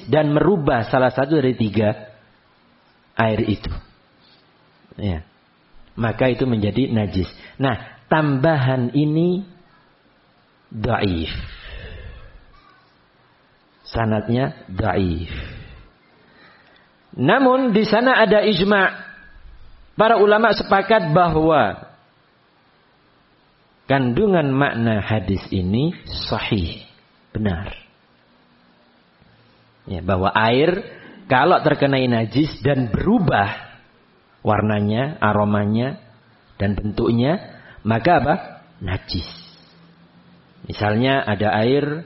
dan merubah salah satu dari 3 air itu. Ya. Maka itu menjadi najis. Nah, tambahan ini dhaif. Sanadnya dhaif. Namun di sana ada ijma'. Para ulama sepakat bahwa kandungan makna hadis ini sahih, benar. Ya, bahwa air kalau terkenai najis dan berubah warnanya, aromanya, dan bentuknya, maka apa? Najis. Misalnya ada air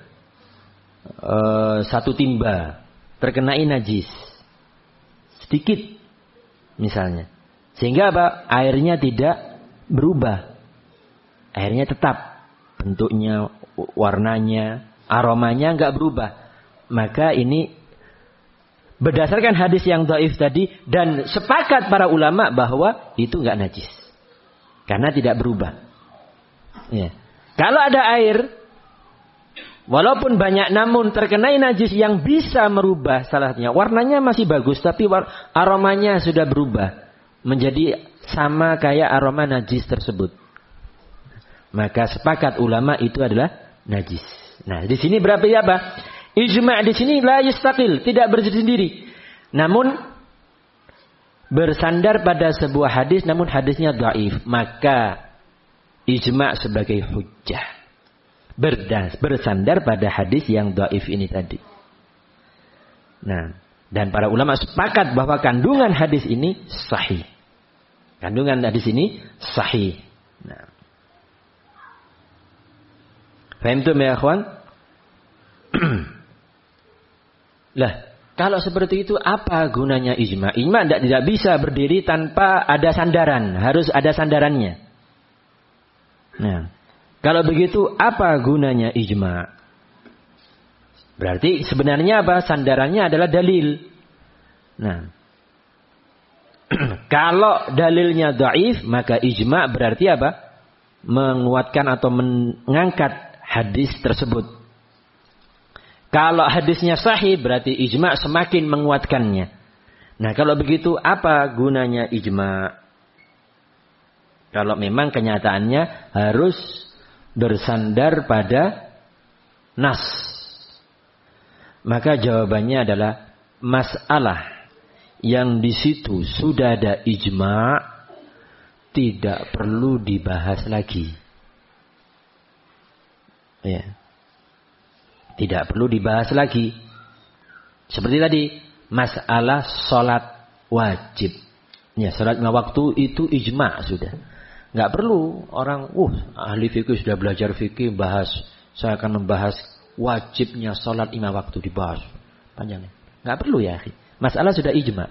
1 timba terkenai najis sedikit misalnya, sehingga apa? Airnya tidak berubah, airnya tetap bentuknya, warnanya, aromanya nggak berubah, maka ini berdasarkan hadis yang dhaif tadi, dan sepakat para ulama bahwa itu nggak najis karena tidak berubah. Ya. Kalau ada air walaupun banyak namun terkenai najis yang bisa merubah salahnya, warnanya masih bagus tapi aromanya sudah berubah menjadi sama kayak aroma najis tersebut, maka sepakat ulama itu adalah najis. Nah, di sini berarti apa? Ijma' di sini la yastaqil, tidak berdiri sendiri. Namun bersandar pada sebuah hadis, namun hadisnya dhaif, maka ijma' sebagai hujjah. Bersandar pada hadis yang dhaif ini tadi. Nah, dan para ulama sepakat bahwa kandungan hadis ini sahih. Kandungan hadis ini sahih. Nah. Fahimtum ya akhwan? Lah, kalau seperti itu apa gunanya ijma'? Ijma' tidak bisa berdiri tanpa ada sandaran, harus ada sandarannya. Nah, kalau begitu apa gunanya ijma'? Berarti sebenarnya apa? Sandarannya adalah dalil. Nah, kalau dalilnya dhaif, maka ijma' berarti apa? Menguatkan atau mengangkat hadis tersebut. Kalau hadisnya sahih, berarti ijma' semakin menguatkannya. Nah, kalau begitu apa gunanya ijma'? Kalau memang kenyataannya harus bersandar pada nas, maka jawabannya adalah masalah yang di situ sudah ada ijma' tidak perlu dibahas lagi. Ya. Tidak perlu dibahas lagi. Seperti tadi, masalah sholat wajib. Ya, sholat lima waktu itu ijma' sudah. Nggak perlu orang, ahli fikih sudah belajar fikih, bahas. Saya akan membahas wajibnya sholat lima waktu, dibahas. Panjangnya. Nggak perlu ya. Masalah sudah ijma'.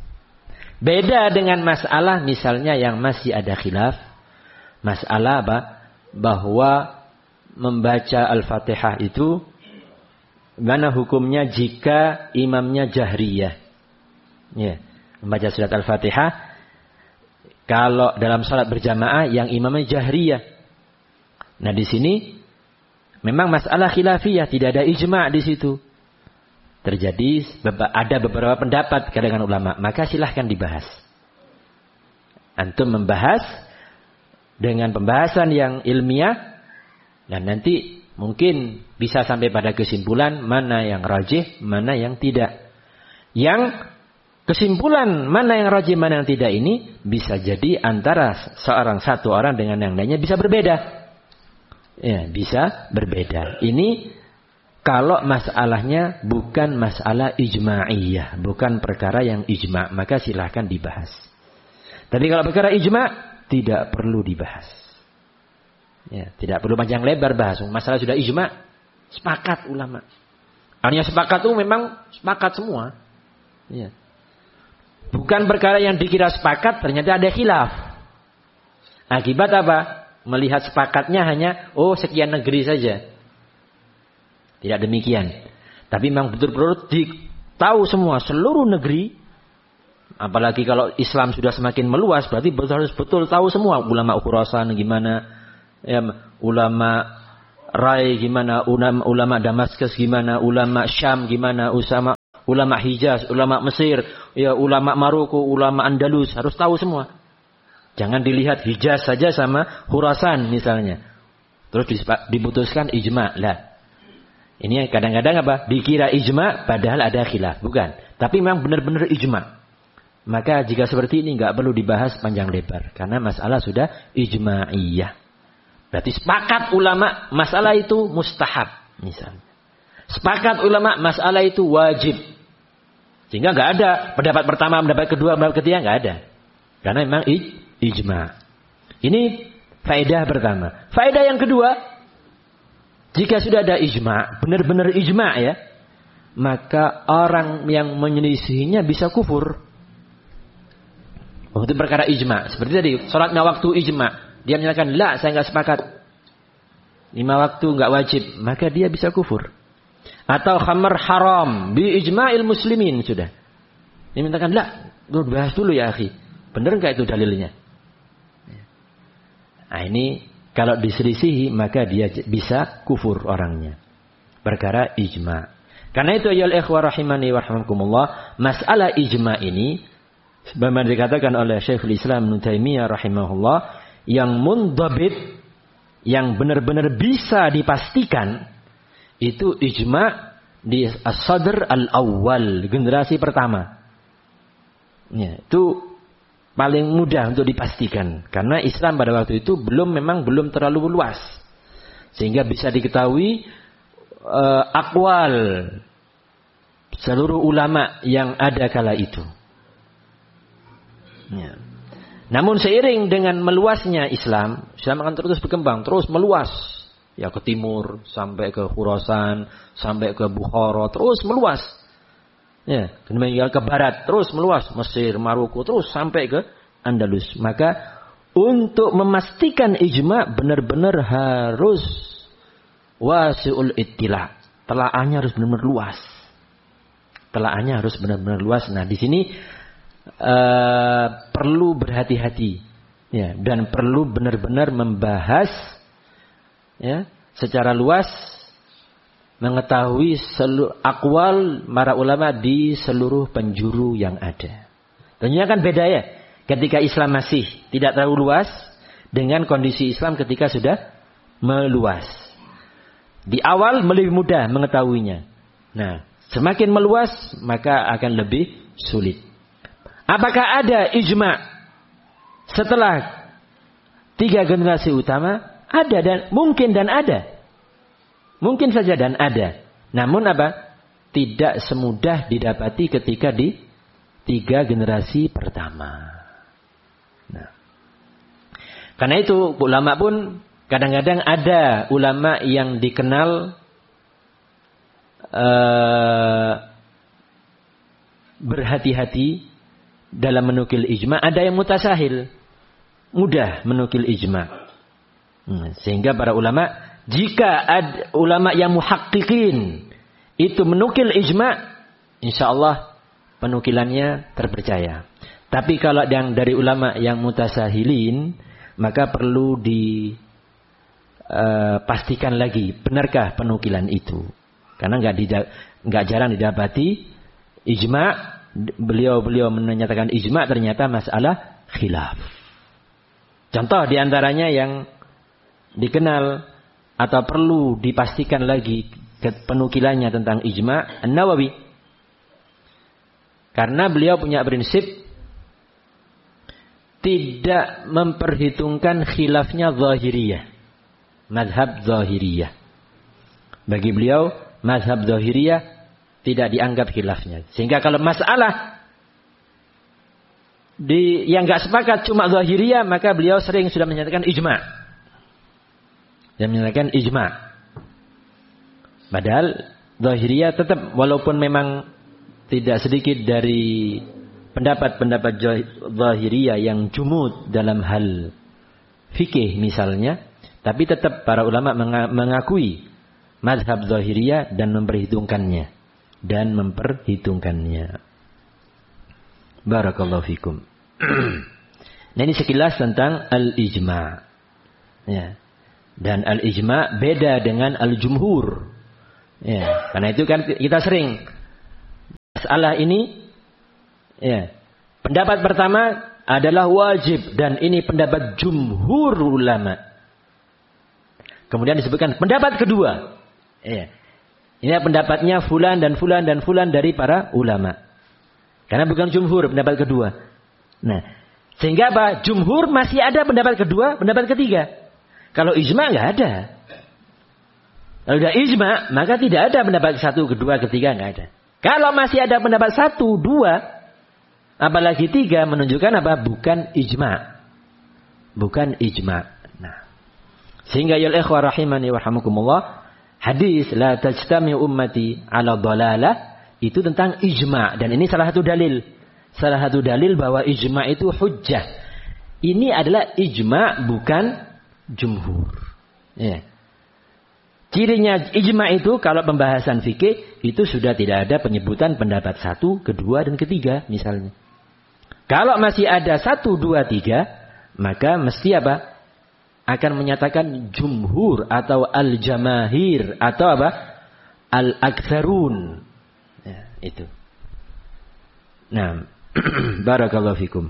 Beda dengan masalah misalnya yang masih ada khilaf. Masalah apa? Bahwa membaca Al-Fatihah itu mana hukumnya jika imamnya jahriyah? Ya, membaca surat Al-Fatihah kalau dalam salat berjamaah yang imamnya jahriyah. Nah, di sini memang masalah khilafiyah, tidak ada ijma' di situ. Terjadi ada beberapa pendapat kalangan ulama, maka silahkan dibahas. Antum membahas dengan pembahasan yang ilmiah dan nanti mungkin bisa sampai pada kesimpulan mana yang rajih, mana yang tidak. Yang kesimpulan mana yang rajih, mana yang tidak ini bisa jadi antara satu orang dengan yang lainnya bisa berbeda. Ya, bisa berbeda. Ini kalau masalahnya bukan masalah ijma'iyah, bukan perkara yang ijma', maka silahkan dibahas. Tapi kalau perkara ijma' tidak perlu dibahas. Ya, tidak perlu panjang lebar bahas. Masalah sudah ijma', sepakat ulama. Artinya sepakat itu memang sepakat semua. Ya. Bukan perkara yang dikira sepakat, ternyata ada khilaf. Akibat apa? Melihat sepakatnya hanya, sekian negeri saja. Tidak demikian. Tapi memang betul-betul tahu semua, seluruh negeri. Apalagi kalau Islam sudah semakin meluas, berarti harus betul tahu semua. Ulama Khurasan gimana, ya, ulama Rai gimana, ulama Damaskus gimana, ulama Syam gimana, ulama Hijaz, ulama Mesir, ya ulama Maroko, ulama Andalus, harus tahu semua. Jangan dilihat Hijaz saja sama Khurasan misalnya. Terus diputuskan ijma. Lah. Ini kadang-kadang apa? Dikira ijma padahal ada khilaf, bukan. Tapi memang benar-benar ijma. Maka jika seperti ini enggak perlu dibahas panjang lebar karena masalah sudah ijma'iyah. Berarti sepakat ulama masalah itu mustahab misalnya. Sepakat ulama masalah itu wajib. Sehingga enggak ada pendapat pertama, pendapat kedua, pendapat ketiga enggak ada. Karena memang ijma'. Ini faedah pertama. Faedah yang kedua, jika sudah ada ijma', benar-benar ijma' ya, maka orang yang menyelisihinya bisa kufur. Itu perkara ijma'. Seperti tadi, sholat 5 waktu ijma'. Dia menyatakan, la, saya enggak sepakat. 5 waktu enggak wajib. Maka dia bisa kufur. Atau khamar haram. Bi ijma'il muslimin. Sudah. Dia menyatakan, la, bahas dulu ya akhi. Benar enggak itu dalilnya? Nah ini, kalau diselisihi, maka dia bisa kufur orangnya. Perkara ijma'. Karena itu, ayyuhal ikhwah rahimani wa rahimakumullah, masalah ijma' ini, sebagaimana dikatakan oleh Syekhul Islam Ibnu Taimiyah rahimahullah, yang mundhabit, yang benar-benar bisa dipastikan, itu ijma' di as-sadr al-awwal, generasi pertama. Ya, itu paling mudah untuk dipastikan. Karena Islam pada waktu itu memang belum terlalu luas. Sehingga bisa diketahui akwal seluruh ulama yang ada kala itu. Ya. Namun seiring dengan meluasnya Islam akan terus berkembang, terus meluas. Ya ke timur, sampai ke Khurasan, sampai ke Bukhara, terus meluas. Ya, kemudian ke barat, terus meluas. Mesir, Maroko, terus sampai ke Andalus. Maka untuk memastikan ijma' benar-benar harus wasi'ul ittila'. Telaahnya harus benar-benar luas. Telaahnya harus benar-benar luas. Nah, di sini perlu berhati-hati, ya, dan perlu benar-benar membahas, ya, secara luas, mengetahui akwal para ulama di seluruh penjuru yang ada. Tentunya kan beda ya, ketika Islam masih tidak terlalu luas dengan kondisi Islam ketika sudah meluas. Di awal lebih mudah mengetahuinya. Nah, semakin meluas maka akan lebih sulit. Apakah ada ijma' setelah 3 generasi utama? Ada dan mungkin dan ada. Mungkin saja dan ada. Namun apa? Tidak semudah didapati ketika di 3 generasi pertama. Nah. Karena itu ulama pun kadang-kadang ada ulama yang dikenal berhati-hati dalam menukil ijma', ada yang mutasahil, mudah menukil ijma'. Sehingga para ulama, jika ada ulama yang muhaqqiqin itu menukil ijma', insyaallah penukilannya terpercaya. Tapi kalau yang dari ulama yang mutasahilin, maka perlu dipastikan lagi benarkah penukilan itu. Karena enggak jarang didapati ijma', beliau menyatakan ijma' ternyata masalah khilaf. Contoh diantaranya yang dikenal atau perlu dipastikan lagi penukilannya tentang ijma' An-Nawawi. Karena beliau punya prinsip tidak memperhitungkan khilafnya zahiriyah. Mazhab zahiriyah. Bagi beliau mazhab zahiriyah tidak dianggap khilafnya. Sehingga kalau masalah yang enggak sepakat cuma zahiriyah, maka beliau sering sudah menyatakan ijma'. Dan menyatakan ijma'. Padahal zahiriyah tetap, walaupun memang tidak sedikit dari pendapat-pendapat zahiriyah yang jumud dalam hal fikih misalnya, tapi tetap para ulama mengakui mazhab zahiriyah dan memperhitungkannya. Barakallahu fikum. Nah, ini sekilas tentang al-ijma'. Ya. Dan al-ijma' beda dengan al-jumhur. Ya, karena itu kan kita sering Masalah ini, ya, pendapat pertama adalah wajib dan ini pendapat jumhur ulama. Kemudian disebutkan pendapat kedua, ya, ini pendapatnya fulan dan fulan dan fulan dari para ulama. Karena bukan jumhur pendapat kedua. Nah, sehingga apa? Jumhur masih ada pendapat kedua, pendapat ketiga. Kalau ijma nggak ada. Kalau sudah ijma, maka tidak ada pendapat satu, kedua, ketiga, nggak ada. Kalau masih ada pendapat satu, dua, apalagi tiga, menunjukkan apa? Bukan ijma. Bukan ijma. Nah, sehingga ya ikhwah rahimani wa rahmukumullah, hadis la tajtami ummati ala dhalalah itu tentang ijma, dan ini salah satu dalil. Salah satu dalil bahwa ijma itu hujjah. Ini adalah ijma, bukan jumhur. Ya. Cirinya ijma itu kalau pembahasan fikih itu sudah tidak ada penyebutan pendapat satu, kedua, dan ketiga misalnya. Kalau masih ada satu, dua, tiga, maka mesti apa? Akan menyatakan jumhur atau al-jamahir atau apa? Al-aktsarun. Ya, itu. Nah, barakallahu fikum.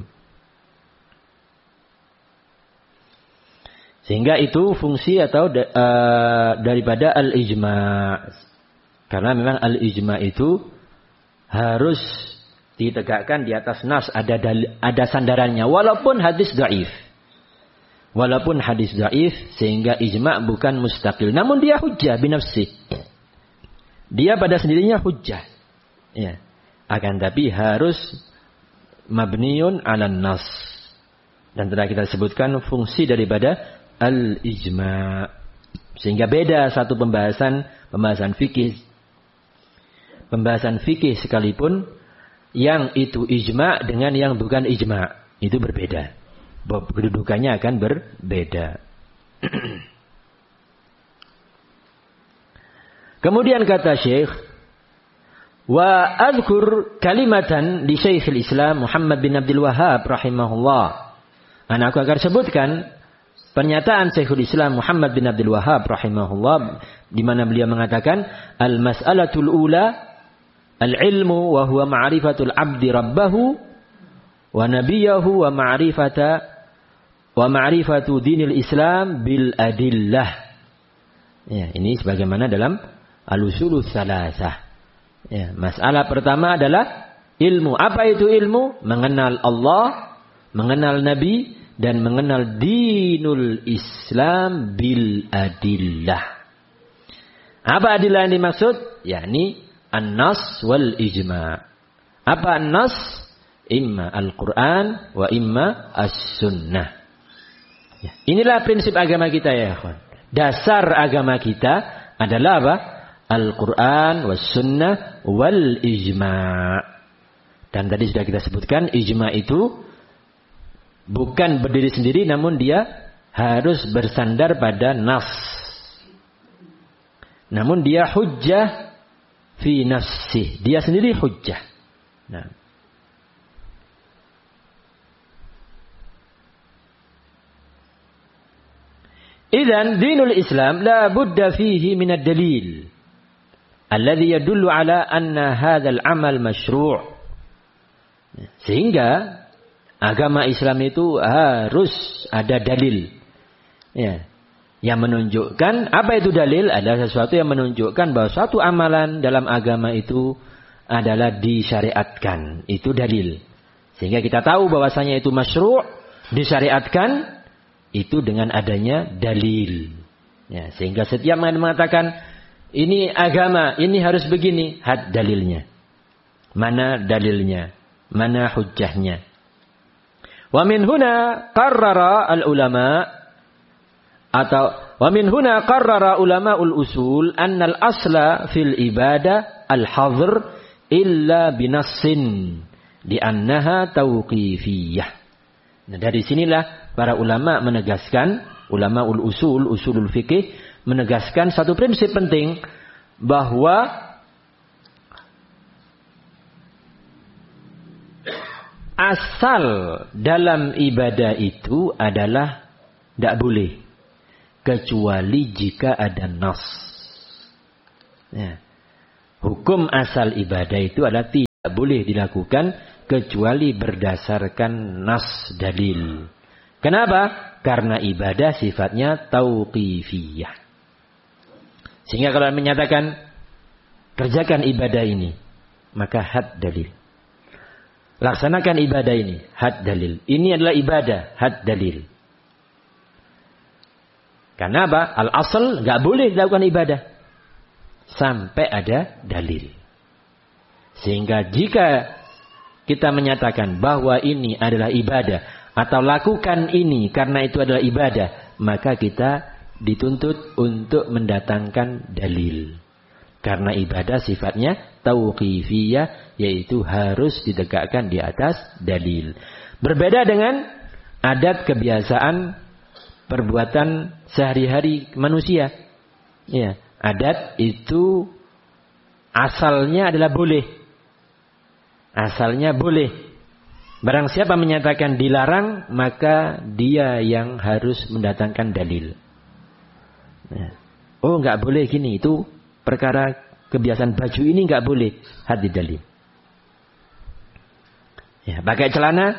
Sehingga itu fungsi atau daripada al-ijma. Karena memang al-ijma itu harus ditegakkan di atas nas, ada sandarannya walaupun hadis dhaif. Walaupun hadis dhaif, sehingga ijma bukan mustaqil, namun dia hujjah binafsih. Dia pada sendirinya hujjah. Ya. Akan tapi harus mabniun 'alan nas. Dan telah kita sebutkan fungsi daripada al-ijma. Sehingga beda satu pembahasan fikih. Pembahasan fikih sekalipun yang itu ijma dengan yang bukan ijma, itu berbeda. Kedudukannya akan berbeda. Kemudian kata Syekh, wa adhkur kalimatan di Syekhul Islam Muhammad bin Abdul Wahhab rahimahullah. Dan aku akan sebutkan pernyataan Syekhul Islam Muhammad bin Abdul Wahhab rahimahullah, di mana beliau mengatakan al-mas'alatul ula al-ilmu wa huwa ma'rifatul 'abdi rabbahu wa nabiyahu wa ma'rifatu dinil Islam bil adillah. Ya, ini sebagaimana dalam al-usulus salasah. Ya, masalah pertama adalah ilmu. Apa itu ilmu? Mengenal Allah, mengenal Nabi, dan mengenal dinul Islam bil adillah. Apa adillah yang dimaksud? Yakni an-nas wal ijma. Apa an-nas? Imma Al-Quran wa imma as-sunnah. Ya. Inilah prinsip agama kita ya kawan. Dasar agama kita adalah apa? Al-Quran was sunnah wal ijma. Dan tadi sudah kita sebutkan ijma itu bukan berdiri sendiri, namun dia harus bersandar pada nas. Namun dia hujjah fi nafsih. Dia sendiri hujjah. Nah. Idzan dinul Islam la budda fihi min ad-dalil alladhi yadullu ala anna hadzal amal masyru'. Sehingga agama Islam itu harus ada dalil. Ya. Yang menunjukkan, apa itu dalil? Adalah sesuatu yang menunjukkan bahwa suatu amalan dalam agama itu adalah disyariatkan. Itu dalil. Sehingga kita tahu bahwasanya itu masyru', disyariatkan, itu dengan adanya dalil. Ya, sehingga setiap mengatakan, ini agama, ini harus begini, had dalilnya. Mana dalilnya? Mana hujjahnya? Wa min huna qarrara al-ulama atau wa min huna qarrara ulama'ul usul anna al-asla fil ibadah al-hadr illa binassin di annaha tauqifiyah. Nah, dari sinilah para ulama menegaskan, ulamaul usul, usulul fikih menegaskan satu prinsip penting bahwa asal dalam ibadah itu adalah tidak boleh kecuali jika ada nas. Ya. Hukum asal ibadah itu adalah tidak boleh dilakukan kecuali berdasarkan nas dalil. Kenapa? Karena ibadah sifatnya tauqifiyah. Sehingga kalau menyatakan kerjakan ibadah ini, maka had dalil. Laksanakan ibadah ini, had dalil. Ini adalah ibadah, had dalil. Karena apa? Al-asal nggak boleh dilakukan ibadah sampai ada dalil. Sehingga jika kita menyatakan bahwa ini adalah ibadah atau lakukan ini karena itu adalah ibadah, maka kita dituntut untuk mendatangkan dalil. Karena ibadah sifatnya tauqifiyah, yaitu harus ditegakkan di atas dalil. Berbeda dengan adat kebiasaan perbuatan sehari-hari manusia. Ya, adat itu asalnya adalah boleh. Asalnya boleh. Barang siapa menyatakan dilarang, maka dia yang harus mendatangkan dalil. Nah, oh nggak boleh gini, itu perkara kebiasaan baju ini nggak boleh, hadis dalil. Ya, pakai celana,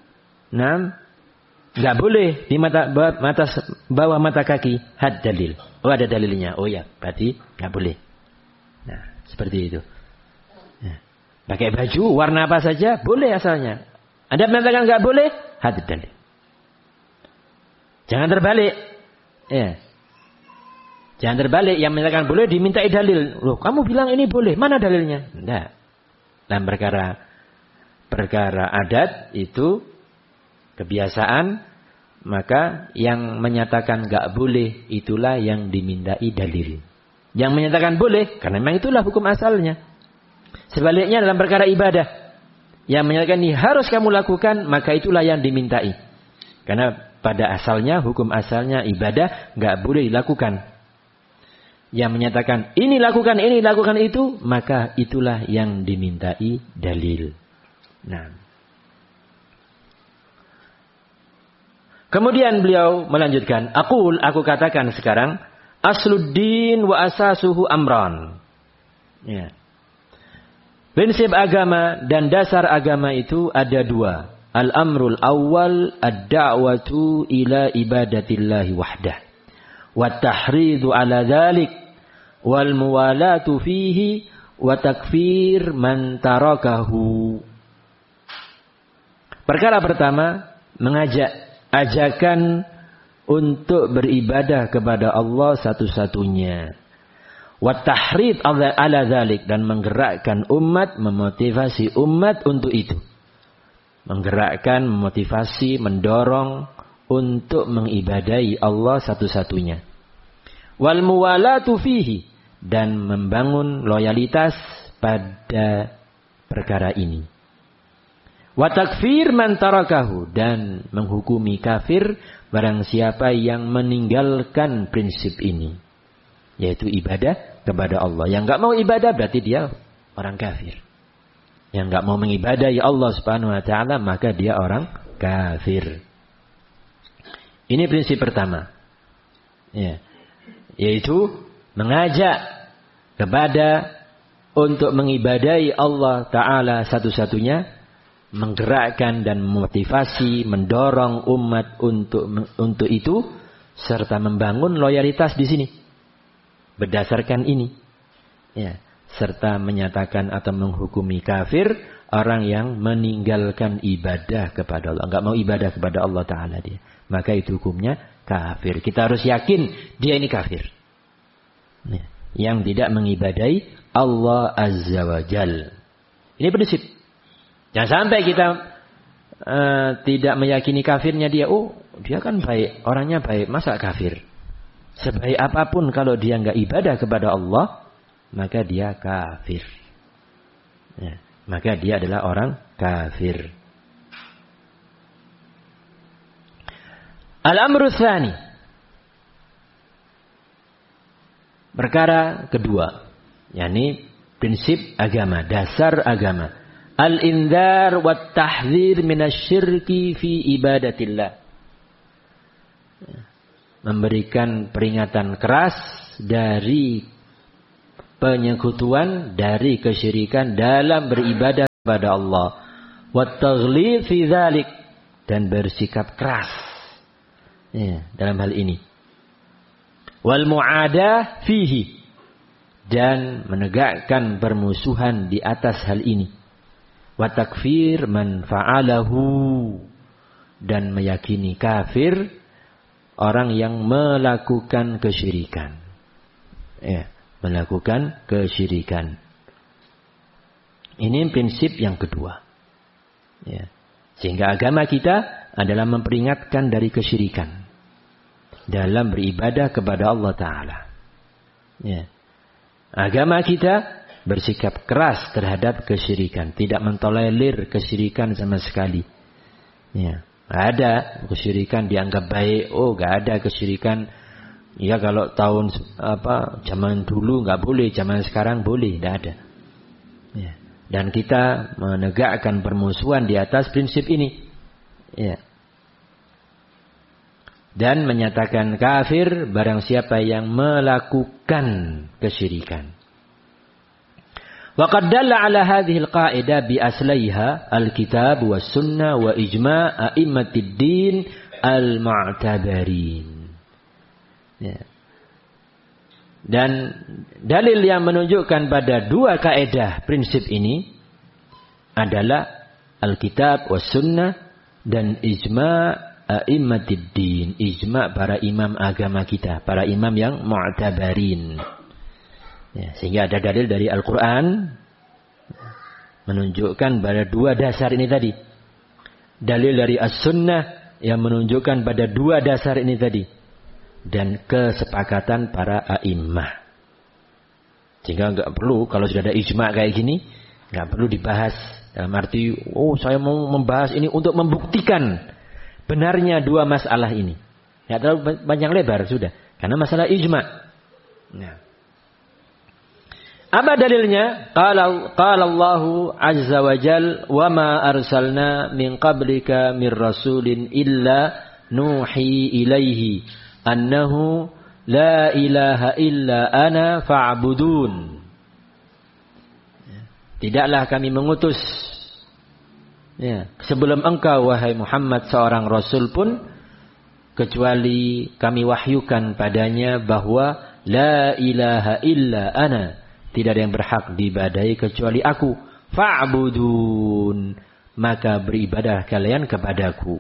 nggak boleh di bawah mata kaki, had dalil. Oh ada dalilnya, oh ya, berarti nggak boleh. Nah, seperti itu. Ya. Pakai baju warna apa saja boleh asalnya. Anda mengatakan nggak boleh, hadis dalil. Jangan terbalik. Ya. Jangan terbalik, yang menyatakan boleh dimintai dalil. Loh, kamu bilang ini boleh, mana dalilnya? Tidak. Dalam perkara adat itu kebiasaan, maka yang menyatakan nggak boleh itulah yang dimintai dalil. Yang menyatakan boleh, karena memang itulah hukum asalnya. Sebaliknya dalam perkara ibadah, yang menyatakan ini harus kamu lakukan, maka itulah yang dimintai. Karena pada asalnya, hukum asalnya ibadah nggak boleh dilakukan. Yang menyatakan ini lakukan itu, maka itulah yang dimintai dalil. Nah. Kemudian beliau melanjutkan, aku katakan sekarang, asluddin wa asasuhu amran. Ya. Prinsip agama dan dasar agama itu ada dua. Al-amrul awal ad-da'watu ila ibadatillahi wahdah. Wat-tahridu ala dhalik. Wal muwalatu fihi wa takfir man tarakahu. Perkara pertama, ajakan untuk beribadah kepada Allah satu-satunya. Wat-tahrid ala dzalik, dan menggerakkan umat, memotivasi umat untuk itu. Menggerakkan, memotivasi, mendorong untuk mengibadahi Allah satu-satunya. Wal muwalatu fihi, dan membangun loyalitas pada perkara ini. Wa takfir man tarakahu, dan menghukumi kafir barang siapa yang meninggalkan prinsip ini, yaitu ibadah kepada Allah. Yang enggak mau ibadah berarti dia orang kafir. Yang enggak mau mengibadahi Allah Subhanahu wa taala, maka dia orang kafir. Ini prinsip pertama. Ya. Yaitu mengajak kepada untuk mengibadahi Allah taala satu-satunya, menggerakkan dan memotivasi, mendorong umat untuk itu, serta membangun loyalitas di sini. Berdasarkan ini, ya, serta menyatakan atau menghukumi kafir orang yang meninggalkan ibadah kepada Allah, enggak mau ibadah kepada Allah Taala dia, maka itu hukumnya kafir. Kita harus yakin dia ini kafir, ya, yang tidak mengibadahi Allah Azza wa Jal. Ini prinsip. Jangan sampai kita tidak meyakini kafirnya dia. Oh, dia kan baik, orangnya baik, masa kafir? Sebaik apapun kalau dia enggak ibadah kepada Allah, maka dia kafir. Ya, maka dia adalah orang kafir. Al-amru tsani. Perkara kedua, yakni prinsip agama, dasar agama. Al-indhar wat tahdzir minasyirki fi ibadatillah. Memberikan peringatan keras dari penyekutuan, dari kesyirikan dalam beribadah kepada Allah. Wat-taghlid fi dzalik, dan bersikap keras dalam hal ini. Wal mu'adah fihi, dan menegakkan permusuhan di atas hal ini. Wa takfir man fa'alahu, dan meyakini kafir orang yang melakukan kesyirikan. Melakukan kesyirikan. Ini prinsip yang kedua. Sehingga agama kita adalah memperingatkan dari kesyirikan dalam beribadah kepada Allah Ta'ala. Agama kita bersikap keras terhadap kesyirikan. Tidak mentolerir kesyirikan sama sekali. Ada kesyirikan dianggap baik. Gak ada kesyirikan. Ya kalau tahun zaman dulu gak boleh, zaman sekarang boleh. Gak ada. Dan kita menegakkan permusuhan di atas prinsip ini. Dan menyatakan kafir barang siapa yang melakukan kesyirikan. Wa qad dalla ala hadhihi al-qa'idah bi aslaiha al-kitab was sunnah wa ijma' a'immatid din al-mu'tabarin. Dan dalil yang menunjukkan pada dua kaidah prinsip ini adalah al-kitab was sunnah dan ijma' a'immatid din, ijma' para imam agama kita, para imam yang mu'tabarin. Sehingga ada dalil dari Al-Quran menunjukkan pada dua dasar ini tadi. Dalil dari As-Sunnah yang menunjukkan pada dua dasar ini tadi. Dan kesepakatan para a'immah. Sehingga enggak perlu, kalau sudah ada ijma' kayak gini, enggak perlu dibahas. Dalam arti, saya mau membahas ini untuk membuktikan benarnya dua masalah ini. Tidak terlalu panjang lebar sudah. Karena masalah ijma'. Apa dalilnya? Qala Allahu azza wa jal, wa ma arsalna min qablika min rasulin illa nuhi ilaihi annahu la ilaha illa ana fa'budun. Tidaklah kami mengutus sebelum engkau wahai Muhammad seorang rasul pun kecuali kami wahyukan padanya bahwa la ilaha illa ana, tidak ada yang berhak diibadahi kecuali aku. Fa'budun, maka beribadah kalian kepadaku.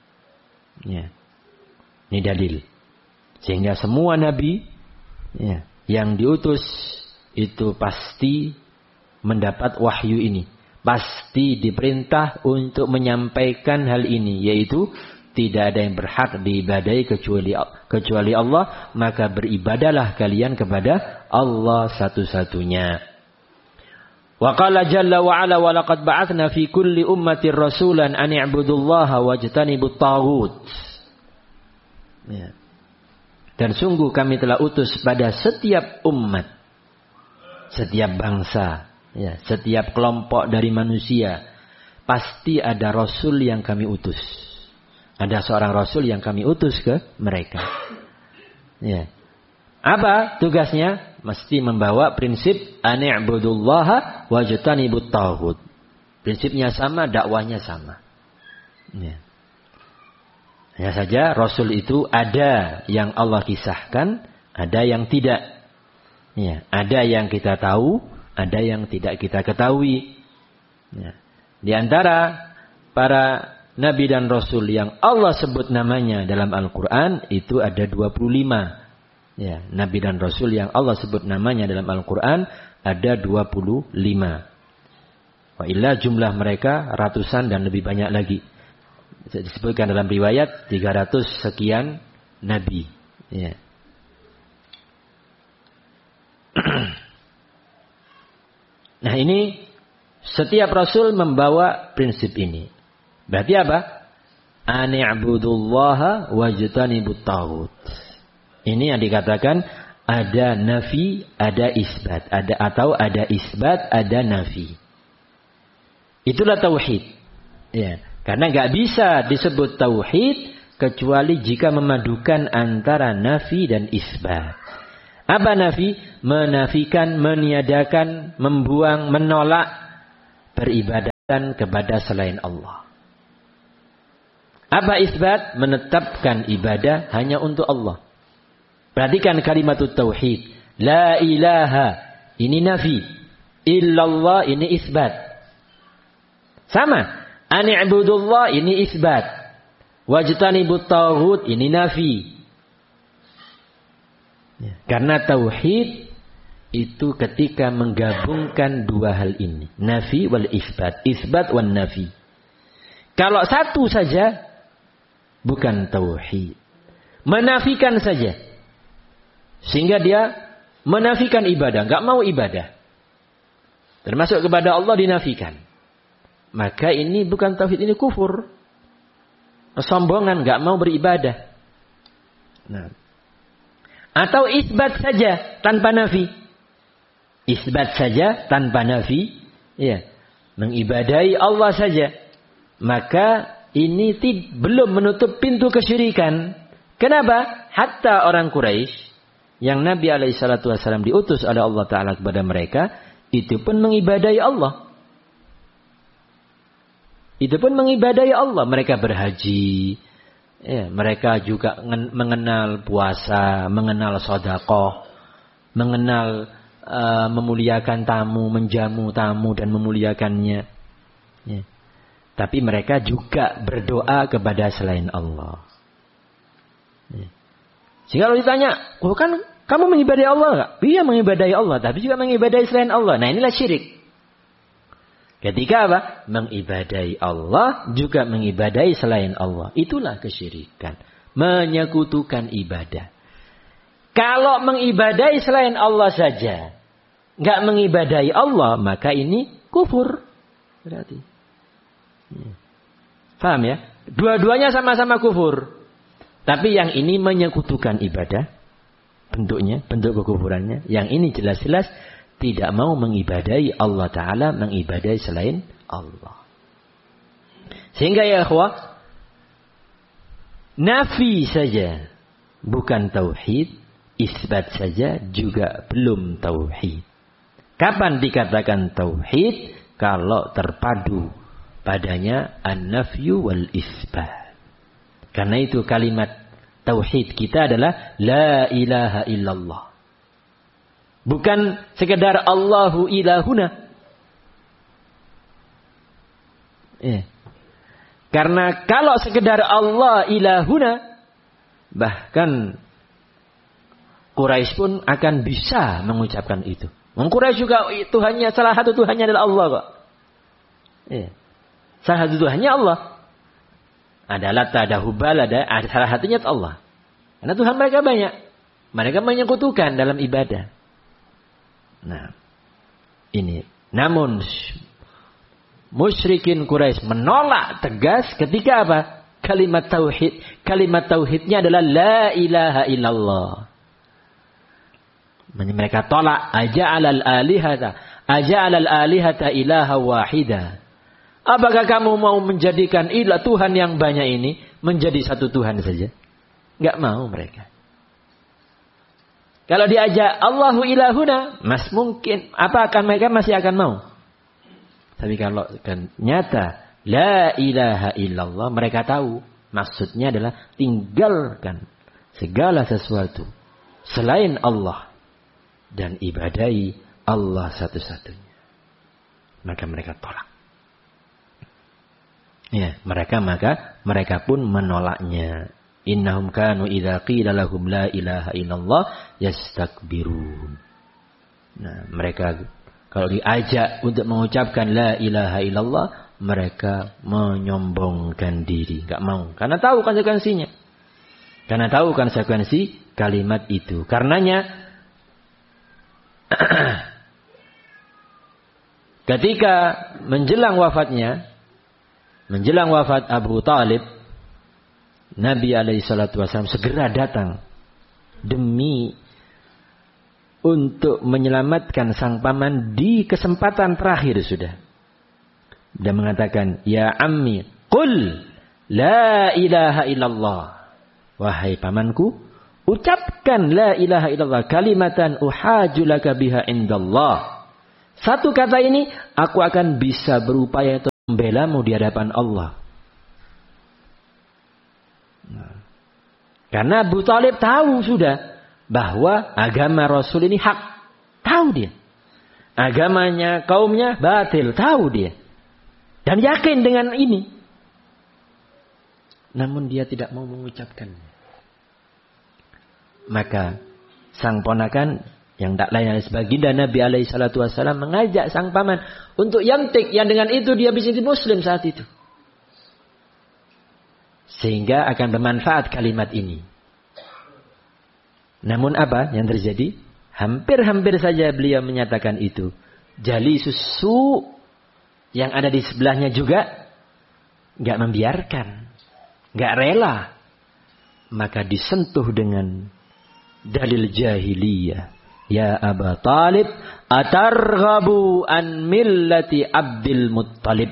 Ini dalil. Sehingga semua nabi yang diutus itu pasti mendapat wahyu ini. Pasti diperintah untuk menyampaikan hal ini, yaitu tidak ada yang berhak diibadahi kecuali Allah, maka beribadahlah kalian kepada Allah satu-satunya. Wa qala jalla wa ala wa laqad ba'atsna fi kulli ummatin rasulan an i'budullaha wajtanibut taghut. Dan sungguh kami telah utus pada setiap umat, setiap bangsa, setiap kelompok dari manusia, pasti ada rasul yang kami utus. Ada seorang rasul yang kami utus ke mereka. Apa tugasnya? Mesti membawa prinsip ani'budullaha wajtanibut taghut. Prinsipnya sama, dakwahnya sama. Hanya saja rasul itu ada yang Allah kisahkan, ada yang tidak. Ada yang kita tahu, ada yang tidak kita ketahui. Di antara para nabi dan rasul yang Allah sebut namanya dalam Al-Quran itu ada 25. Nabi dan rasul yang Allah sebut namanya dalam Al-Quran ada 25. Wa illa jumlah mereka ratusan dan lebih banyak lagi. Disebutkan dalam riwayat 300 sekian nabi. Nah ini setiap rasul membawa prinsip ini. Berarti apa? Ani'budullaha wajtanibut taghut. Ini yang dikatakan ada nafi, ada isbat, ada isbat, ada nafi. Itulah tauhid. Karena enggak bisa disebut tauhid kecuali jika memadukan antara nafi dan isbat. Apa nafi? Menafikan, meniadakan, membuang, menolak beribadah dan kepada selain Allah. Apa isbat? Menetapkan ibadah hanya untuk Allah. Perhatikan kalimat tauhid. La ilaha, ini nafi. Illallah, ini isbat. Sama. Ani'budullah, ini isbat. Wajtanibut taghut, ini nafi. Karena tauhid itu ketika menggabungkan dua hal ini. Nafi wal isbat. Isbat wal nafi. Kalau satu saja, bukan tauhid. Menafikan saja. Sehingga dia menafikan ibadah. Enggak mau ibadah. Termasuk kepada Allah dinafikan. Maka ini bukan tauhid, ini kufur. Kesombongan, enggak mau beribadah. Nah. Atau isbat saja tanpa nafi. Isbat saja tanpa nafi, ya, mengibadahi Allah saja, maka ini belum menutup pintu kesyirikan. Kenapa? Hatta orang Quraisy yang Nabi SAW diutus oleh Allah Ta'ala kepada mereka, itu pun mengibadahi Allah. Itu pun mengibadahi Allah. Mereka berhaji, ya, mereka juga mengenal puasa, mengenal sedekah, mengenal memuliakan tamu, menjamu tamu dan memuliakannya. Ya. Tapi mereka juga berdoa kepada selain Allah. Ya. Sehingga kalau ditanya, oh kan kamu mengibadahi Allah enggak? Iya mengibadahi Allah, tapi juga mengibadahi selain Allah. Nah inilah syirik. Ketika apa? Mengibadahi Allah juga mengibadahi selain Allah. Itulah kesyirikan. Menyekutukan ibadah. Kalau mengibadahi selain Allah saja, nggak mengibadahi Allah, maka ini kufur. Berarti. Paham ya? Dua-duanya sama-sama kufur. Tapi yang ini menyekutukan ibadah. Bentuknya, bentuk kekufurannya. Yang ini jelas-jelas tidak mau mengibadahi Allah Ta'ala, mengibadahi selain Allah. Sehingga ya akhwah, nafi saja bukan tauhid. Isbat saja juga belum tauhid. Kapan dikatakan tauhid? Kalau terpadu padanya an-nafyu wal isbat. Karena itu kalimat tauhid kita adalah la ilaha illallah. Bukan sekedar Allahu ilahuna. Karena kalau sekedar Allah ilahuna, bahkan Quraisy pun akan bisa mengucapkan itu. Quraisy juga Tuhannya, salah satu Tuhannya adalah Allah kok. Salah satu Tuhannya Allah. Ada Lat, ada Hubal, ada salah satunya Allah. Karena Tuhan mereka banyak. Mereka menyekutukan dalam ibadah. Nah, ini. Namun musyrikin Quraisy menolak tegas ketika apa? Kalimat tauhid. Kalimat tauhidnya adalah la ilaha illallah. Mereka tolak aja'alal alihata ilaha wahida. Apakah kamu mau menjadikan ilah Tuhan yang banyak ini menjadi satu Tuhan saja? Enggak mau mereka. Kalau diajak Allahu ilahuna, mungkin apakah mereka masih akan mau? Tapi kalau nyata la ilaha illallah, mereka tahu maksudnya adalah tinggalkan segala sesuatu selain Allah dan ibadahi Allah satu-satunya. Maka mereka tolak. Ya, mereka pun menolaknya. Innahum kanu idza qila lahum la ilaha illallah yastakbirun. Nah, mereka kalau diajak untuk mengucapkan la ilaha illallah, mereka menyombongkan diri, enggak mau. Karena tahu konsekuensinya. Karena tahu konsekuensi kalimat itu. Karenanya ketika menjelang wafat Abu Talib, Nabi SAW segera datang demi untuk menyelamatkan sang paman di kesempatan terakhir sudah. Dia mengatakan, ya ammi, qul la ilaha illallah. Wahai pamanku, ucapkan la ilaha illallah, kalimatan uhajulaka biha indallah. Satu kata ini, aku akan bisa berupaya membelamu di hadapan Allah. Karena Abu Thalib tahu sudah bahwa agama Rasul ini hak. Tahu dia. Agamanya kaumnya batil. Tahu dia. Dan yakin dengan ini. Namun dia tidak mau mengucapkannya. Maka sang ponakan yang tak lain adalah baginda Nabi alaihi salatu wasallam mengajak sang paman untuk yamtik, yang dengan itu dia bisa jadi muslim saat itu. Sehingga akan bermanfaat kalimat ini. Namun apa yang terjadi? Hampir-hampir saja beliau menyatakan itu. Jali susu yang ada di sebelahnya juga nggak membiarkan, nggak rela. Maka disentuh dengan dalil jahiliyah. Ya Aba Talib, atarghabu an millati Abdul Muttalib.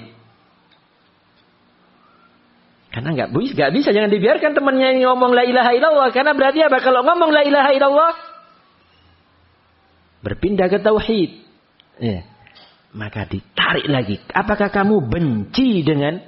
Karena nggak bisa, jangan dibiarkan temannya yang ngomong la ilaha illallah. Karena berarti apa? Kalau ngomong la ilaha illallah, berpindah ke tauhid. Ya. Maka ditarik lagi. Apakah kamu benci dengan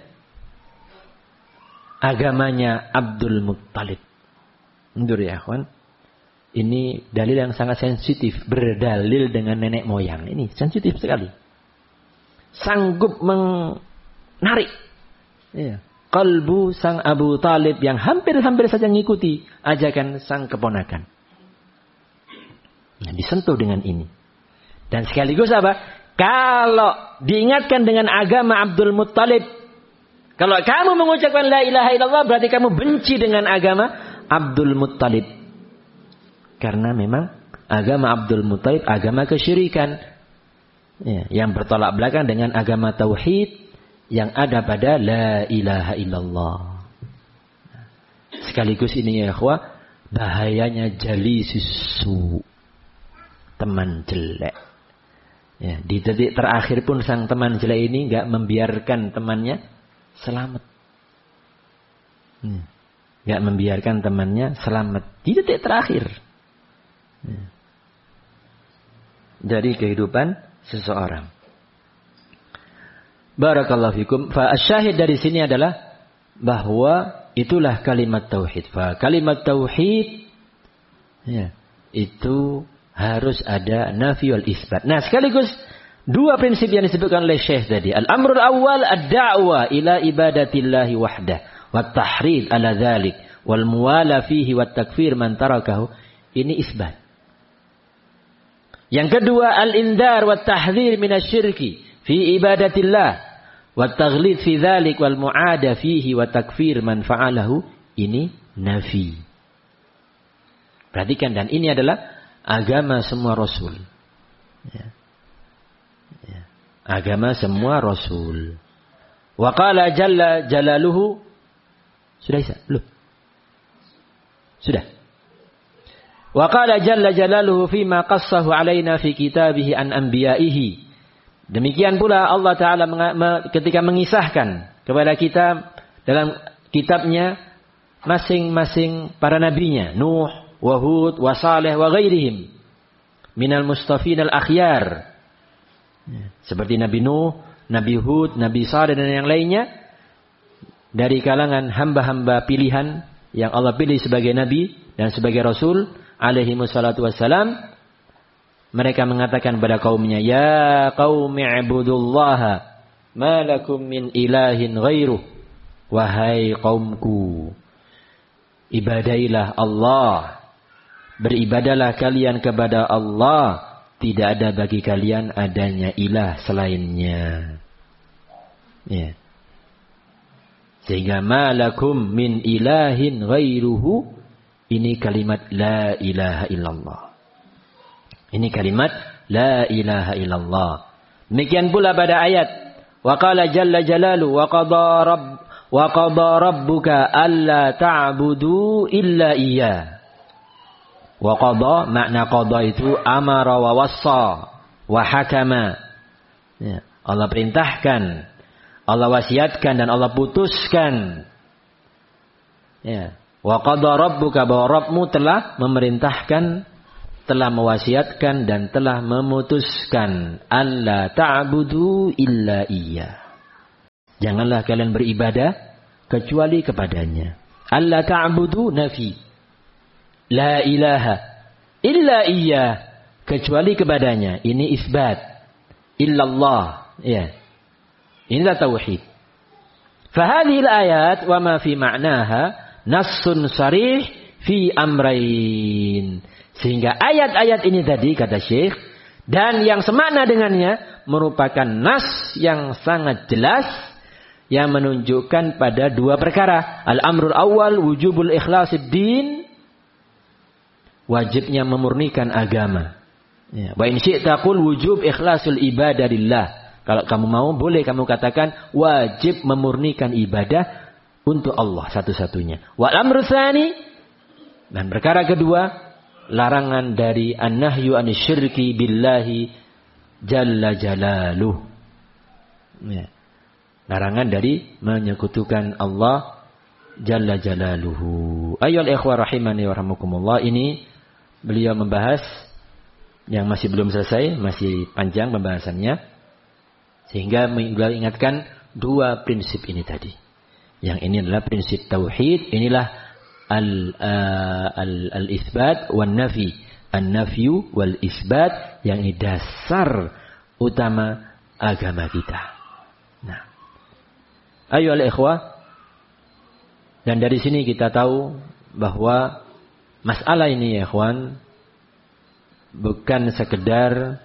agamanya Abdul Muttalib? Mundur ya kawan. Ini dalil yang sangat sensitif. Berdalil dengan nenek moyang. Ini sensitif sekali. Sanggup menarik. Ya. Kalbu sang Abu Thalib yang hampir-hampir saja mengikuti ajakan sang keponakan. Nah, disentuh dengan ini. Dan sekaligus apa? Kalau diingatkan dengan agama Abdul Muttalib. Kalau kamu mengucapkan la ilaha illallah berarti kamu benci dengan agama Abdul Muttalib. Karena memang agama Abdul Muttalib agama kesyirikan. Ya, yang bertolak belakang dengan agama tauhid yang ada pada la ilaha illallah. Sekaligus ini ya ikhwah, bahayanya jali susu. Teman jelek. Ya, di detik terakhir pun sang teman jelek ini enggak membiarkan temannya selamat. Enggak membiarkan temannya selamat di detik terakhir. Dari kehidupan seseorang. Barakallahu fikum. Fa asyahid dari sini adalah bahwa itulah kalimat tauhid. Fa kalimat tauhid ya, itu harus ada nafi wal isbat. Nah, sekaligus dua prinsip yang disebutkan oleh Syekh tadi. Al-amrul awal ad-da'wa ila ibadatillahi wahdah wa tahrid ala dzalik wal muwala fihi wat takfir man tarakahu. Ini isbat. Yang kedua, al-indar wa tahdhir minasyirki fi ibadatillah wa taghlid fi dzalik wal mu'ada fihi wa takfir man fa'alahu. Ini nafi. Perhatikan, dan ini adalah agama semua rasul. Ya. Ya. Agama semua rasul. Wa qala jalla jalaluhu. Sudah Isa? Belum? Sudah. Wa qala jalla jalaluhu fima qassahu alaina fi kitabihi an anbiya'ihi. Demikian pula Allah Ta'ala ketika mengisahkan kepada kita dalam kitabnya masing-masing para nabinya. Nuh, wa Hud, wa Saleh, wa ghairihim. Minal mustafin al-akhyar. Seperti Nabi Nuh, Nabi Hud, Nabi Saleh dan yang lainnya. Dari kalangan hamba-hamba pilihan yang Allah pilih sebagai nabi dan sebagai rasul. Alaihi wassalatu wassalam, mereka mengatakan kepada kaumnya, ya qaumi ibudullaha ma lakum min ilahin ghairuh. Wahai kaumku, ibadailah Allah, beribadalah kalian kepada Allah, tidak ada bagi kalian adanya ilah selainnya. Ya. Sehingga ma lakum min ilahin ghairuhu. Ini kalimat la ilaha illallah. Ini kalimat la ilaha illallah. Demikian pula pada ayat wa qala jalla jalalu wa qada rabbuka alla ta'budu illa iyyah. Wa qada, makna qada itu amara wa wassa wa hakama. Ya, Allah perintahkan, Allah wasiatkan dan Allah putuskan. Ya. Wa qada rabbuka, bahwa Rabbmu telah memerintahkan, telah mewasiatkan dan telah memutuskan alla ta'budu illa iyyah. Janganlah kalian beribadah kecuali kepadanya. Alla ta'budu nafi. La ilaha illa iyyah, kecuali kepadanya. Ini isbat. Illallah. Ya. Inilah tauhid. Fahadhil ayat wa ma fi ma'naha nassun sarih fi amrain. Sehingga ayat-ayat ini tadi kata Syekh dan yang semakna dengannya merupakan nas yang sangat jelas yang menunjukkan pada dua perkara. Al-amrul awal wujubul ikhlasid din, wajibnya memurnikan agama. Ya. Wa in syi'ta qul wujub ikhlasul ibadah lillah. Kalau kamu mau boleh kamu katakan wajib memurnikan ibadah untuk Allah satu-satunya. Wal amru tsani, dan perkara kedua larangan dari an-nahyu anisyirki billahi jalla jalaluh. Ya. Larangan dari menyekutukan Allah jalla jalaluhu. Ayyuhal ikhwah rahimani wa rahmakumullah, ini beliau membahas yang masih belum selesai, masih panjang pembahasannya. Sehingga beliau ingatkan dua prinsip ini tadi. Yang ini adalah prinsip tauhid, inilah al-isbat wal nafi. An-nafyu wal isbat, yang ini dasar utama agama kita. Nah, ayyuhal ikhwah, dan dari sini kita tahu bahwa masalah ini ya ikhwan bukan sekedar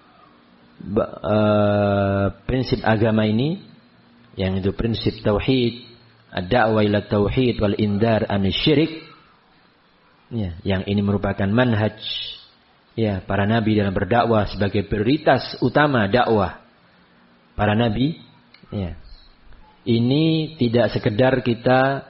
prinsip agama ini, yang itu prinsip tauhid, ad-da'wah ila tauhid wal indar anasyirik, ya, yang ini merupakan manhaj ya para nabi dalam berdakwah sebagai prioritas utama dakwah para nabi. Ya. Ini tidak sekedar kita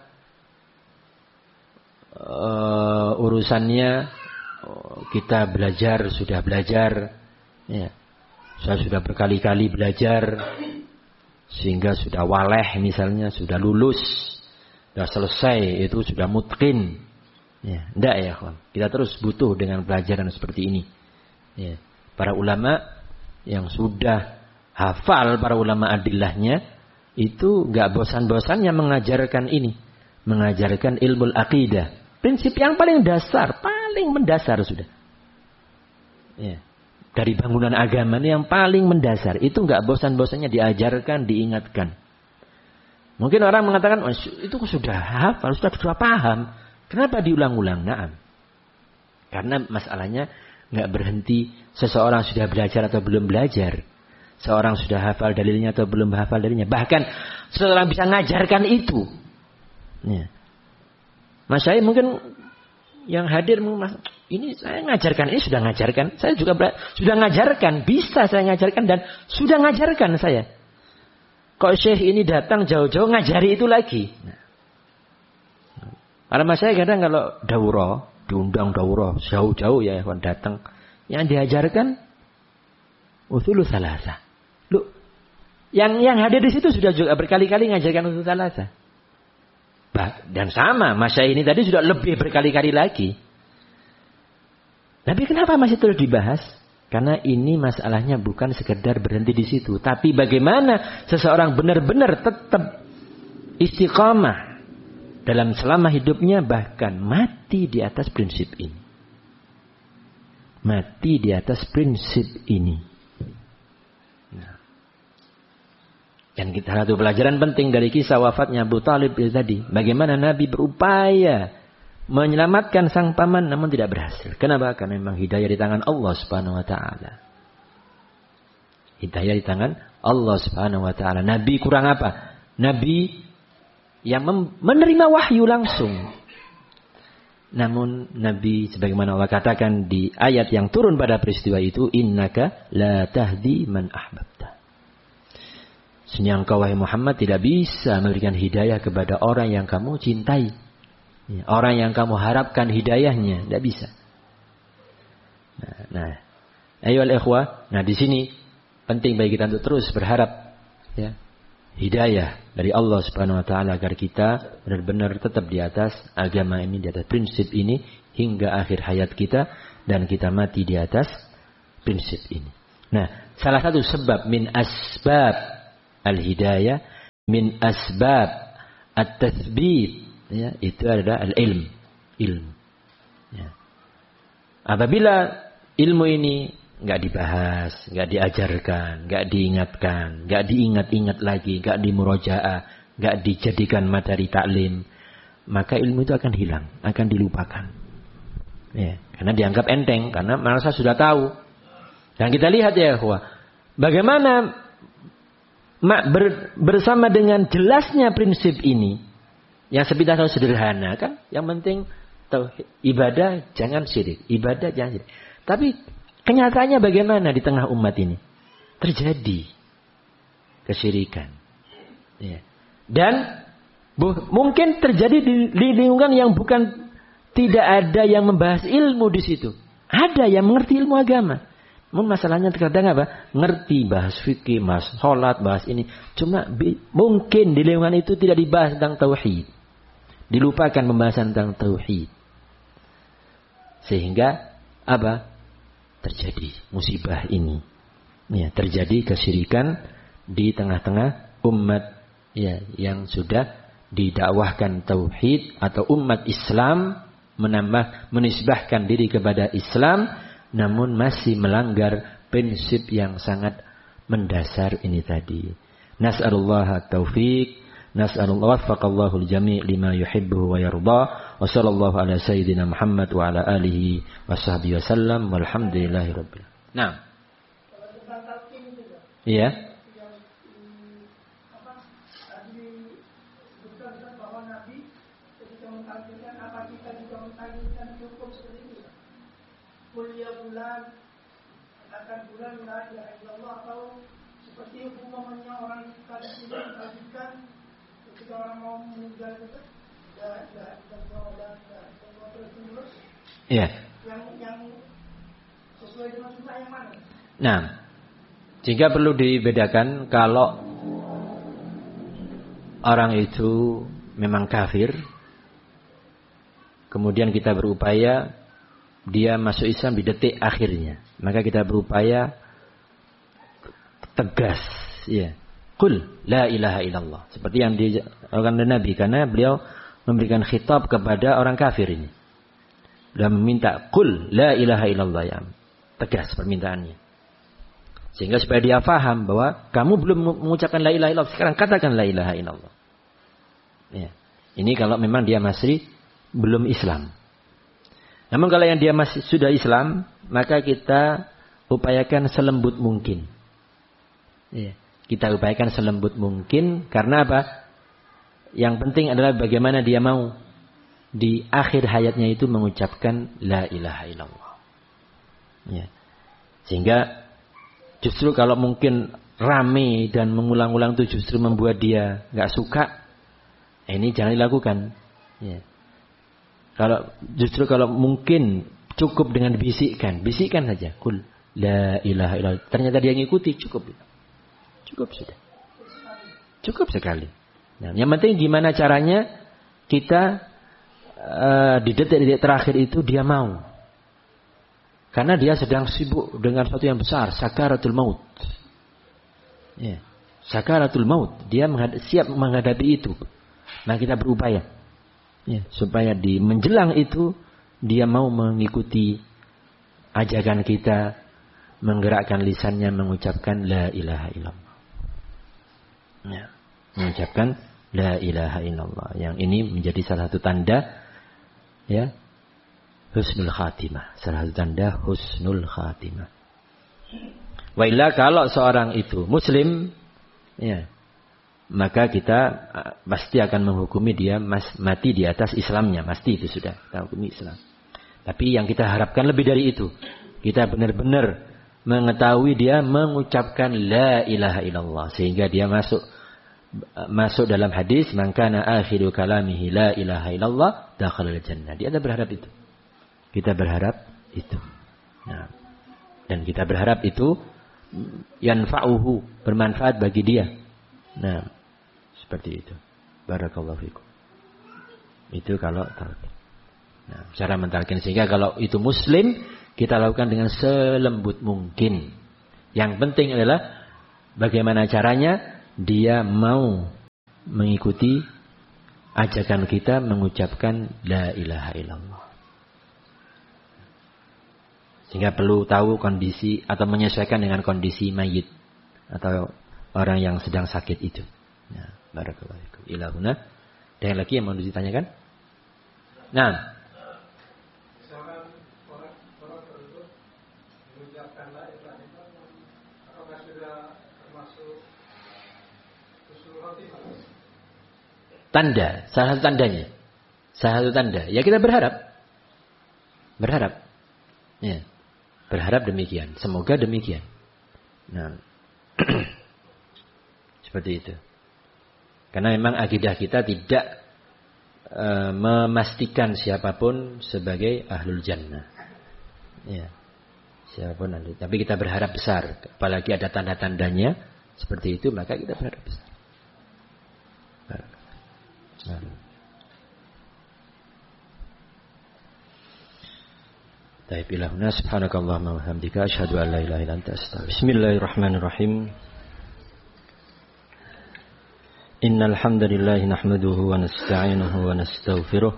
urusannya kita sudah belajar, ya. Saya sudah berkali-kali belajar sehingga sudah waleh misalnya, sudah lulus, sudah selesai, itu sudah mutqin. Ya, enggak ya, kawan. Kita terus butuh dengan pelajaran seperti ini. Ya. Para ulama yang sudah hafal, para ulama adillahnya, itu enggak bosan-bosannya mengajarkan ini, mengajarkan ilmu aqidah. Prinsip yang paling dasar, paling mendasar sudah. Ya. Dari bangunan agama yang paling mendasar. Itu enggak bosan-bosannya diajarkan, diingatkan. Mungkin orang mengatakan, oh, itu sudah hafal, sudah paham. Kenapa diulang-ulang? Naam. Karena masalahnya enggak berhenti seseorang sudah belajar atau belum belajar. Seorang sudah hafal dalilnya atau belum hafal dalilnya. Bahkan seseorang bisa mengajarkan itu. Ya. Mas saya mungkin yang hadir ini saya ngajarkan, ini sudah ngajarkan, saya juga sudah ngajarkan, bisa saya ngajarkan dan sudah ngajarkan saya. Kok Syekh ini datang jauh-jauh ngajari itu lagi? Karena mas saya kadang kalau daurah, diundang daurah jauh-jauh ya kawan datang, yang diajarkan usulul salasah. Loh, yang hadir di situ sudah juga berkali-kali ngajarkan usulul salasah. Dan sama, mas saya ini tadi sudah lebih berkali-kali lagi. Tapi kenapa masih terus dibahas? Karena ini masalahnya bukan sekedar berhenti di situ. Tapi bagaimana seseorang benar-benar tetap istiqamah dalam selama hidupnya, bahkan mati di atas prinsip ini. Mati di atas prinsip ini. Dan kita satu pelajaran penting dari kisah wafatnya Abu Talib tadi. Bagaimana Nabi berupaya menyelamatkan sang paman namun tidak berhasil. Kenapa? Karena memang hidayah di tangan Allah Subhanahu wa taala. Hidayah di tangan Allah Subhanahu wa taala. Nabi kurang apa? Nabi yang menerima wahyu langsung. Namun Nabi sebagaimana Allah katakan di ayat yang turun pada peristiwa itu, innaka la tahdi man ahbabta. Sesungguhnya engkau wahai Muhammad tidak bisa memberikan hidayah kepada orang yang kamu cintai. Orang yang kamu harapkan hidayahnya. Tidak bisa. Nah, ayyuhal ikhwah. Nah, di sini penting bagi kita untuk terus berharap ya, hidayah dari Allah Subhanahu wa taala agar kita benar-benar tetap di atas agama ini, di atas prinsip ini hingga akhir hayat kita dan kita mati di atas prinsip ini. Nah, salah satu sebab min asbab al-hidayah min asbab at-tatsbit, ya, itu adalah al-ilm, ilmu. Ya. Apabila ilmu ini nggak dibahas, nggak diajarkan, nggak diingatkan, nggak diingat-ingat lagi, nggak dimurojaah, nggak dijadikan materi taklim, maka ilmu itu akan hilang, akan dilupakan. Ya, karena dianggap enteng, karena merasa sudah tahu. Dan kita lihat ya, bagaimana bersama dengan jelasnya prinsip ini, yang sebenarnya tahu sederhana kan, yang penting tauhid, ibadah jangan syirik, ibadah jangan syirik. Tapi kenyataannya bagaimana di tengah umat ini? Terjadi kesyirikan. Ya. Dan mungkin terjadi di lingkungan yang bukan, tidak ada yang membahas ilmu di situ. Ada yang mengerti ilmu agama. Masalahnya terkadang apa? Ngerti bahas fikih, bahas sholat, bahas ini. Cuma mungkin di lingkungan itu tidak dibahas tentang tauhid. Dilupakan pembahasan tentang tauhid. Sehingga apa? Terjadi musibah ini. Ya, terjadi kesyirikan di tengah-tengah umat, ya, yang sudah didakwahkan tauhid, atau umat Islam menisbahkan diri kepada Islam, namun masih melanggar prinsip yang sangat mendasar ini tadi. Nas'alullah taufiq, nas'alullah waffaqallahu al-jami' lima yuhibbu wa yarda. Wa sallallahu ala sayyidina Muhammad wa ala alihi wa sahbihi wasallam walhamdulillahi rabbil alamin. Nah. Iya. Kuliah bulan akan bulan la ilaha illallah, atau seperti hukumannya orang kita di sini mengajukan ketika orang mau meninggal itu la ilaha illallah terus. Iya. Yang sesuai dengan sunnah yang mana? Nah, jika perlu dibedakan, kalau orang itu memang kafir, kemudian kita berupaya dia masuk Islam di detik akhirnya, maka kita berupaya tegas, ya, qul la ilaha illallah, seperti yang dilakukan Nabi, karena beliau memberikan khitab kepada orang kafir ini dan meminta qul la ilaha illallah, ya, tegas permintaannya, sehingga supaya dia faham bahwa kamu belum mengucapkan la ilaha illallah, sekarang katakan la ilaha illallah. Ya. Ini kalau memang dia masih belum Islam. Namun kalau yang dia masih sudah Islam, maka kita upayakan selembut mungkin. Ya, kita upayakan selembut mungkin, karena apa? Yang penting adalah bagaimana dia mau di akhir hayatnya itu mengucapkan la ilaha illallah. Ya. Sehingga justru kalau mungkin rame dan mengulang-ulang itu justru membuat dia nggak suka, ini jangan dilakukan. Ya. Kalau mungkin cukup dengan bisikkan saja, kul la ilaha illallah. Ternyata dia ngikuti, cukup sudah, cukup sekali. Nah, yang penting gimana caranya kita di detik-detik terakhir itu dia mau, karena dia sedang sibuk dengan sesuatu yang besar, sakaratul maut. Ya, sakaratul maut, dia siap menghadapi itu. Nah, kita berupaya. Ya, supaya di menjelang itu dia mau mengikuti ajakan kita, menggerakkan lisannya mengucapkan la ilaha illallah. Ya, mengucapkan la ilaha illallah. Yang ini menjadi salah satu tanda, ya, husnul khatimah. Salah satu tanda husnul khatimah. Wa illa, kalau seorang itu muslim, ya, maka kita pasti akan menghukumi dia mati di atas Islamnya. Pasti itu sudah kita hukumi Islam. Tapi yang kita harapkan lebih dari itu. Kita benar-benar mengetahui dia mengucapkan la ilaha illallah. Sehingga dia masuk dalam hadis, man kana akhiru kalamihi la ilaha illallah dakhalal jannah. Dia ada berharap itu. Kita berharap itu. Nah, dan kita berharap itu yanfa'uhu, bermanfaat bagi dia. Nah, seperti itu. Barakallahu fikum. Itu kalau talqin. Nah, cara mentalqin, sehingga kalau itu muslim, kita lakukan dengan selembut mungkin. Yang penting adalah bagaimana caranya dia mau mengikuti ajakan kita mengucapkan la ilaha illallah. Sehingga perlu tahu kondisi atau menyesuaikan dengan kondisi mayit atau orang yang sedang sakit itu. Nah, barakallahu fikum. Ilahuna. Ada yang lagi yang mau ditanyakan? Nah. Misalkan orang tersebut mengucapkan la ilaha illallah, apakah sudah termasuk husnul khotimah? Tanda, salah satu tandanya. Salah satu tanda. Ya kita berharap. Ya. Berharap demikian. Semoga demikian. Nah. Seperti itu. Karena memang akidah kita tidak memastikan siapapun sebagai ahlul jannah. Ya. Siapapun nanti. Tapi kita berharap besar. Apalagi ada tanda-tandanya seperti itu, maka kita berharap besar. Baik, ilahuna subhanakallahumma wa bihamdika asyhadu an la ilaha illa anta astaghfiruka. Bismillahirrahmanirrahim. Innal hamdalillah nahmaduhu wa nasta'inuhu wa nastaghfiruh.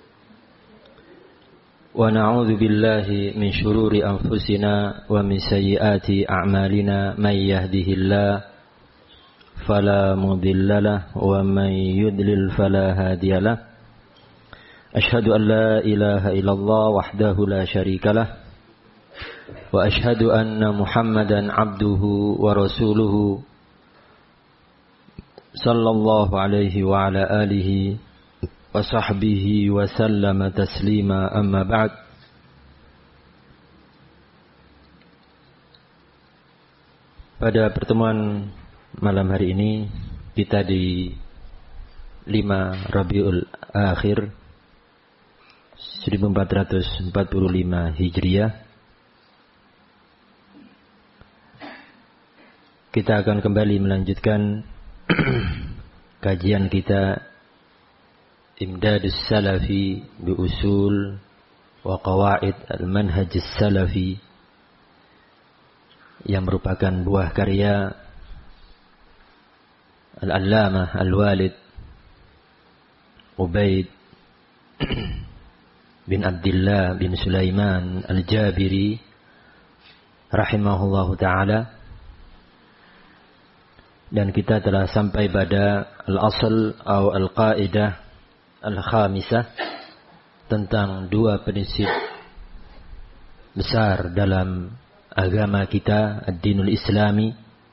Wa na'udzu billahi min shururi anfusina wa min sayyiati a'malina may yahdihillahu fala mudilla lahu wa may yudlil fala hadiya lahu. أشهد أن لا إله إلا الله وحده لا شريك له وأشهد أن محمدا عبده ورسوله صلى الله عليه وعلى آله وصحبه وسلم تسليما أما بعد. Pada pertemuan malam hari ini kita di 5 Rabiul Akhir 1445 Hijriah. Kita akan kembali melanjutkan kajian kita Imdadus Salafi bi Usul wa Qawaid Al-Manhaj Salafi, yang merupakan buah karya Al-Allamah Al-Walid Ubaid bin Abdullah bin Sulaiman Al-Jabiri rahimahullahu ta'ala. Dan kita telah sampai pada al-asl atau al-qaidah al-khamisah, tentang 2 prinsip besar dalam agama kita, ad-dinul islami.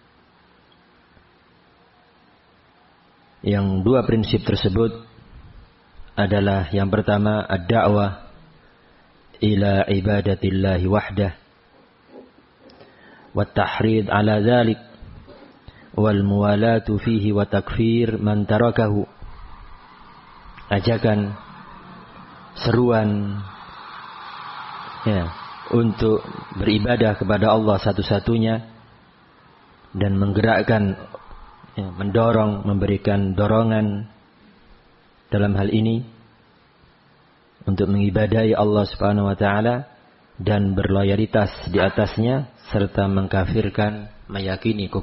Yang 2 prinsip tersebut adalah yang pertama ad-da'wah ila ibadatillahi wahdah wa tahrid ala dhalik wal muwalatu fihi wa takfir man tarakahu. Ajakan, seruan untuk beribadah kepada Allah satu-satunya, dan menggerakkan, mendorong, memberikan dorongan dalam hal ini untuk mengibadahi Allah Subhanahu wa taala dan berloyalitas di atasnya, serta mengkafirkan, meyakini